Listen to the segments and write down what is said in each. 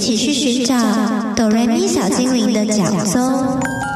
起去寻找哆瑞咪小精灵的脚踪。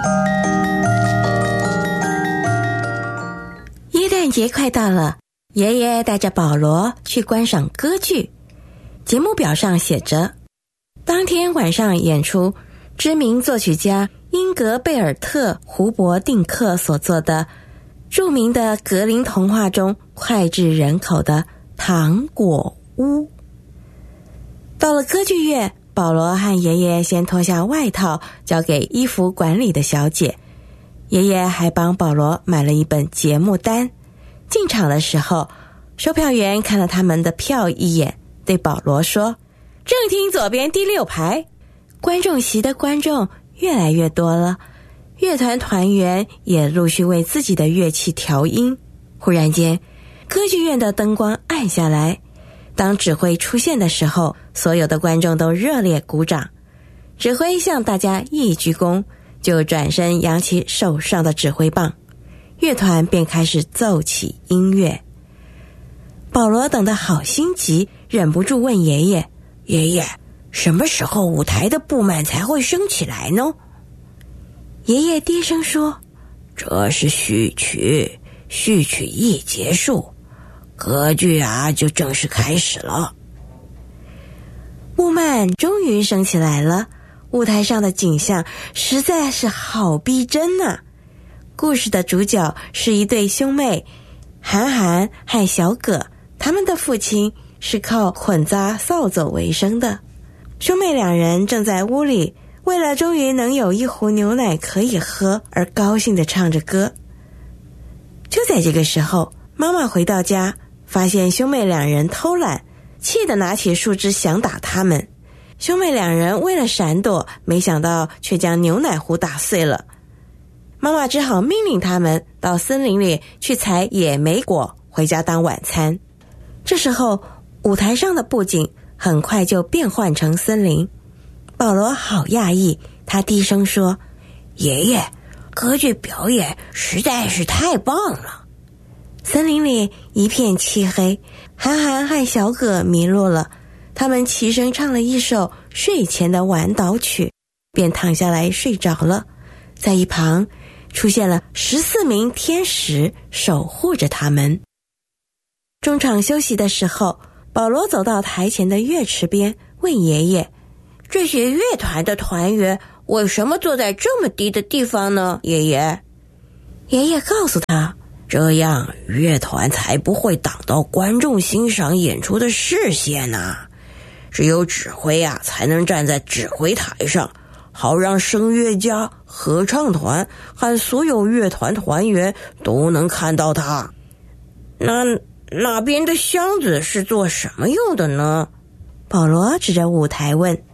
耶诞节快到了，爷爷带着保罗去观赏歌剧。节目表上写着，当天晚上演出知名作曲家英格贝尔特·胡伯定克所作的著名的格林童话中脍炙人口的《糖果屋》。到了歌剧院，保罗和爷爷先脱下外套交给衣服管理的小姐，爷爷还帮保罗买了一本节目单。进场的时候，售票员看了他们的票一眼，对保罗说，正厅左边第6排。观众席的观众越来越多了，乐团团员也陆续为自己的乐器调音。忽然间，歌剧院的灯光暗下来，当指挥出现的时候，所有的观众都热烈鼓掌。指挥向大家一鞠躬，就转身扬起手上的指挥棒，乐团便开始奏起音乐。保罗等得好心急，忍不住问爷爷，爷爷，什么时候舞台的布幔才会升起来呢？爷爷低声说，这是序曲，序曲一结束，歌剧就正式开始了。布幔终于升起来了，舞台上的景象实在是好逼真啊。故事的主角是一对兄妹，韩寒和小葛，他们的父亲是靠混杂扫帚为生的。兄妹两人正在屋里为了终于能有一壶牛奶可以喝而高兴地唱着歌。就在这个时候，妈妈回到家，发现兄妹两人偷懒，气得拿起树枝想打他们。兄妹两人为了闪躲，没想到却将牛奶壶打碎了。妈妈只好命令他们到森林里去采野莓果回家当晚餐。这时候，舞台上的布景很快就变换成森林。保罗好讶异，他低声说，爷爷，歌剧表演实在是太棒了。森林里一片漆黑，韩寒和小葛迷路了，他们齐声唱了一首睡前的晚祷曲，便躺下来睡着了。在一旁出现了14名天使守护着他们。中场休息的时候，保罗走到台前的乐池边，问爷爷，这些乐团的团员为什么坐在这么低的地方呢？爷爷告诉他，这样乐团才不会挡到观众欣赏演出的视线啊。只有指挥才能站在指挥台上，好让声乐家、合唱团和所有乐团团员都能看到他。那边的箱子是做什么用的呢？保罗指着舞台问。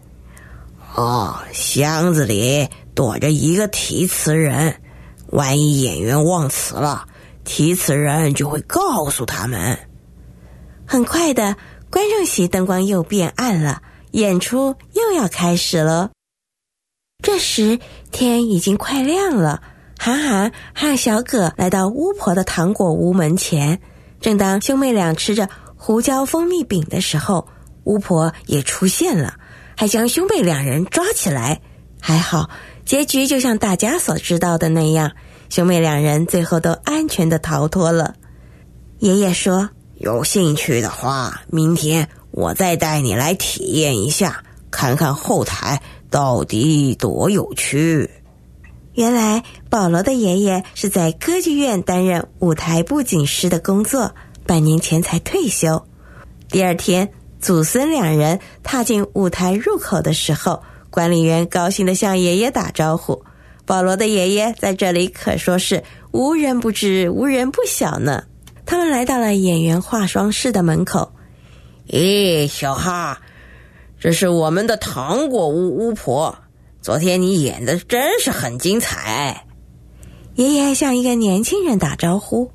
箱子里躲着一个提词人，万一演员忘词了，提词人就会告诉他们。很快的，观众席灯光又变暗了，演出又要开始了。这时天已经快亮了，韩寒和小葛来到巫婆的糖果屋门前。正当兄妹俩吃着胡椒蜂蜜饼的时候，巫婆也出现了，还将兄妹两人抓起来。还好，结局就像大家所知道的那样，兄妹两人最后都安全地逃脱了。爷爷说，有兴趣的话，明天我再带你来体验一下，看看后台到底多有趣。原来保罗的爷爷是在歌剧院担任舞台布景师的工作，半年前才退休。第二天，祖孙两人踏进舞台入口的时候，管理员高兴地向爷爷打招呼。保罗的爷爷在这里可说是无人不知无人不晓呢。他们来到了演员化妆室的门口。小哈，这是我们的糖果屋巫婆，昨天你演的真是很精彩。爷爷向一个年轻人打招呼。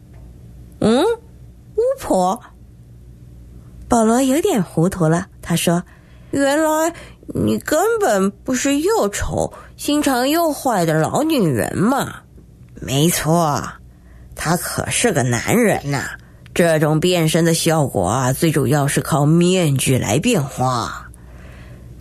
巫婆？保罗有点糊涂了，他说，原来你根本不是又丑心肠又坏的老女人嘛。没错，他可是个男人呐。这种变身的效果最主要是靠面具来变化。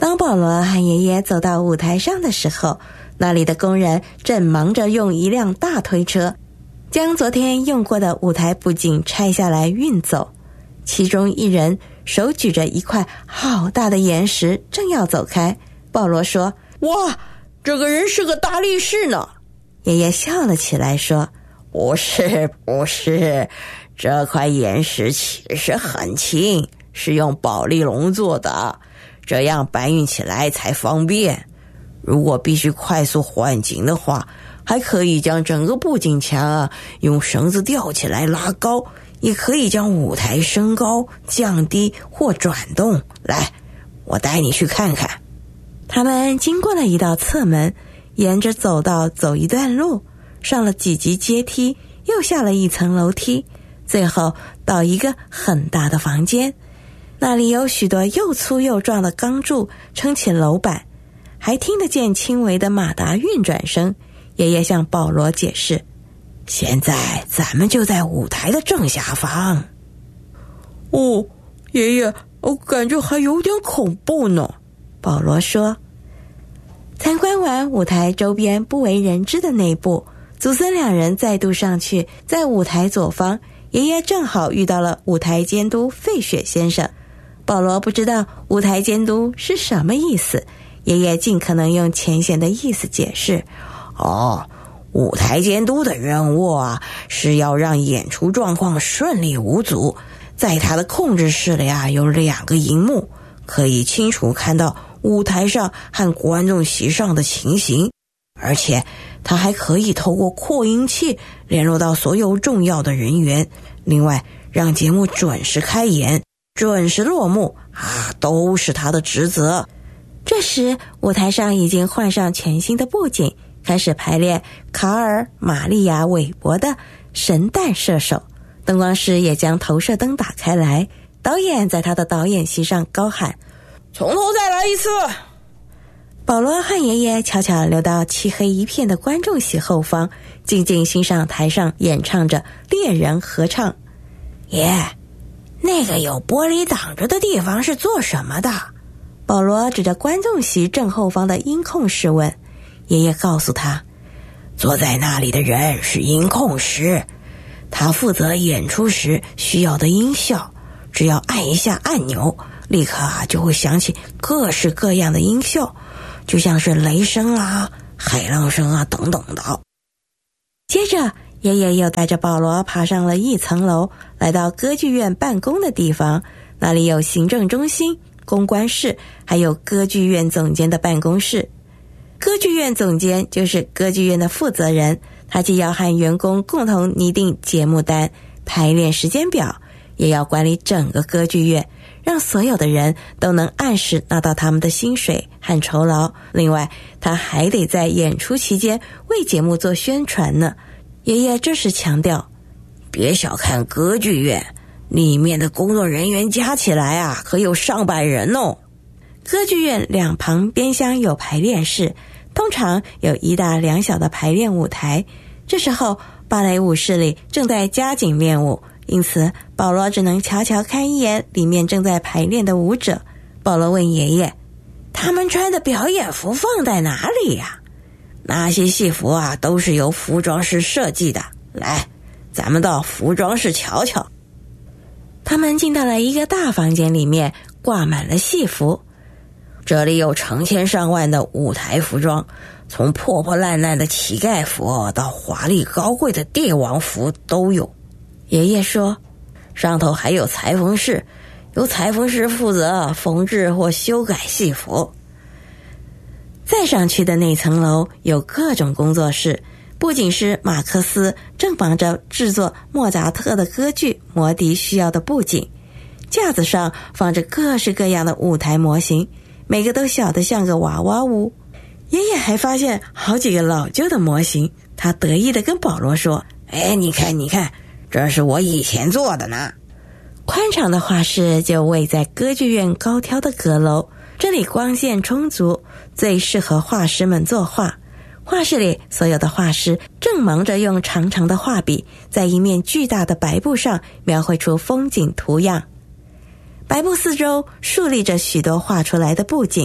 当保罗和爷爷走到舞台上的时候，那里的工人正忙着用一辆大推车将昨天用过的舞台布景拆下来运走。其中一人手举着一块好大的岩石，正要走开。保罗说：哇，这个人是个大力士呢。爷爷笑了起来说：不是，这块岩石其实很轻，是用保丽龙做的，这样搬运起来才方便。如果必须快速换景的话，还可以将整个布景墙用绳子吊起来拉高，也可以将舞台升高、降低或转动。来，我带你去看看。他们经过了一道侧门，沿着走道走一段路，上了几级阶梯，又下了一层楼梯，最后到一个很大的房间。那里有许多又粗又壮的钢柱撑起楼板，还听得见轻微的马达运转声。爷爷向保罗解释：现在咱们就在舞台的正下方。哦，爷爷，我感觉还有点恐怖呢。保罗说。参观完舞台周边不为人知的内部，祖孙两人再度上去，在舞台左方，爷爷正好遇到了舞台监督费雪先生。保罗不知道舞台监督是什么意思，爷爷尽可能用浅显的意思解释：舞台监督的任务是要让演出状况顺利无阻。在他的控制室里有2个萤幕，可以清楚看到舞台上和观众席上的情形，而且他还可以透过扩音器联络到所有重要的人员。另外，让节目准时开演、准时落幕都是他的职责。这时，舞台上已经换上全新的布景，开始排练卡尔·玛利亚·韦伯的神弹射手。灯光师也将投射灯打开来，导演在他的导演席上高喊：从头再来一次。保罗和爷爷悄悄溜到漆黑一片的观众席后方，静静欣赏台上演唱着猎人合唱。爷，那个有玻璃挡着的地方是做什么的？保罗指着观众席正后方的音控室问。爷爷告诉他，坐在那里的人是音控师，他负责演出时需要的音效，只要按一下按钮，立刻就会响起各式各样的音效，就像是雷声海浪声等等的。接着，爷爷又带着保罗爬上了1层楼，来到歌剧院办公的地方，那里有行政中心、公关室，还有歌剧院总监的办公室。歌剧院总监就是歌剧院的负责人，他既要和员工共同拟定节目单、排练时间表，也要管理整个歌剧院，让所有的人都能按时拿到他们的薪水和酬劳。另外，他还得在演出期间为节目做宣传呢。爷爷这时强调，别小看歌剧院，里面的工作人员加起来可有上百人哦。歌剧院两旁边厢有排练室，通常有1大2小的排练舞台。这时候芭蕾舞室里正在加紧练舞，因此保罗只能悄悄看一眼里面正在排练的舞者。保罗问爷爷，他们穿的表演服放在哪里呀？那些戏服都是由服装师设计的，来，咱们到服装室瞧瞧。他们进到了一个大房间，里面挂满了戏服，这里有成千上万的舞台服装，从破破烂烂的乞丐服到华丽高贵的帝王服都有。爷爷说，上头还有裁缝室，由裁缝师负责缝制或修改戏服。再上去的那层楼有各种工作室，布景师马克思正忙着制作莫扎特的歌剧《魔笛》需要的布景，架子上放着各式各样的舞台模型，每个都小得像个娃娃屋。爷爷还发现好几个老旧的模型，他得意地跟保罗说，你看，这是我以前做的呢。宽敞的画室就位在歌剧院高挑的阁楼，这里光线充足，最适合画师们作画。画室里所有的画师正忙着用长长的画笔在一面巨大的白布上描绘出风景图样。白布四周竖立着许多画出来的布景，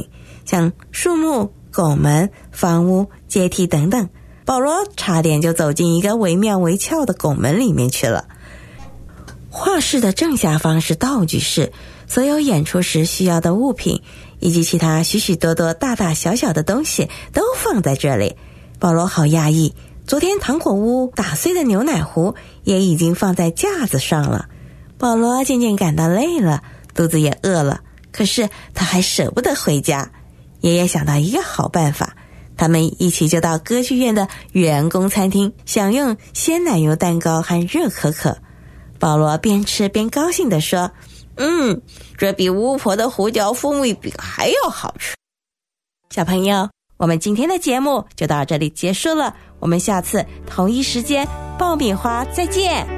像树木、拱门、房屋、阶梯等等。保罗差点就走进一个惟妙惟肖的拱门里面去了。画室的正下方是道具室，所有演出时需要的物品以及其他许许多多大大小小的东西都放在这里。保罗好讶异，昨天糖果屋打碎的牛奶壶也已经放在架子上了。保罗渐渐感到累了，肚子也饿了，可是他还舍不得回家。爷爷想到一个好办法，他们一起就到歌剧院的员工餐厅享用鲜奶油蛋糕和热可可。保罗边吃边高兴地说，这比巫婆的胡椒蜂蜜饼还要好吃。小朋友，我们今天的节目就到这里结束了，我们下次同一时间爆米花再见。